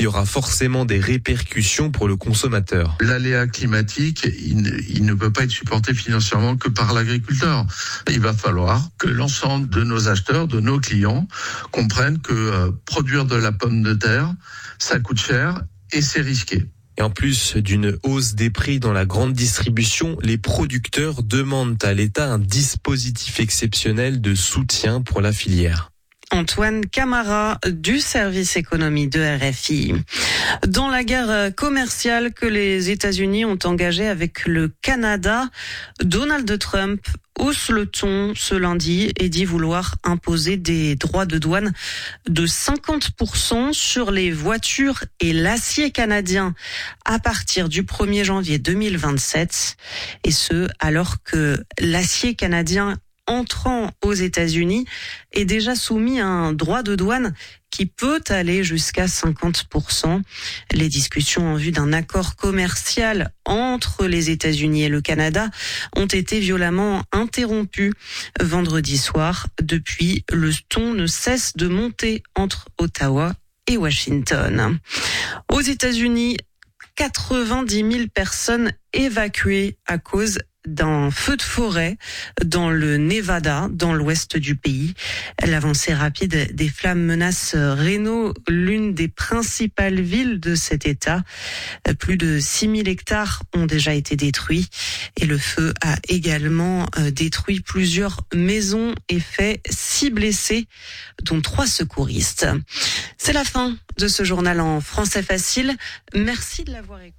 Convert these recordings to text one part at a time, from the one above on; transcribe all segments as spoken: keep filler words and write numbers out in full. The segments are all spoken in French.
qui aura forcément des répercussions pour le consommateur. L'aléa climatique, il ne, il ne peut pas être supporté financièrement que par l'agriculteur. Il va falloir que l'ensemble de nos acheteurs, de nos clients, comprennent que euh, produire de la pomme de terre, ça coûte cher et c'est risqué. Et en plus d'une hausse des prix dans la grande distribution, les producteurs demandent à l'État un dispositif exceptionnel de soutien pour la filière. Antoine Camara du service économie de R F I. Dans la guerre commerciale que les États-Unis ont engagée avec le Canada, Donald Trump hausse le ton ce lundi et dit vouloir imposer des droits de douane de cinquante pour cent sur les voitures et l'acier canadien à partir du premier janvier deux mille vingt-sept. Et ce, alors que l'acier canadien entrant aux États-Unis est déjà soumis à un droit de douane qui peut aller jusqu'à cinquante pour cent. Les discussions en vue d'un accord commercial entre les États-Unis et le Canada ont été violemment interrompues vendredi soir. Depuis, le ton ne cesse de monter entre Ottawa et Washington. Aux États-Unis, quatre-vingt-dix mille personnes évacuées à cause d'un feu de forêt dans le Nevada, dans l'ouest du pays. L'avancée rapide des flammes menace Reno, l'une des principales villes de cet État. Plus de six mille hectares ont déjà été détruits et le feu a également détruit plusieurs maisons et fait six blessés, dont trois secouristes. C'est la fin de ce journal en français facile. Merci de l'avoir écouté.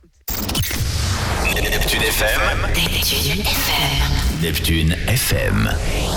Neptune F M. Neptune F M. Neptune F M.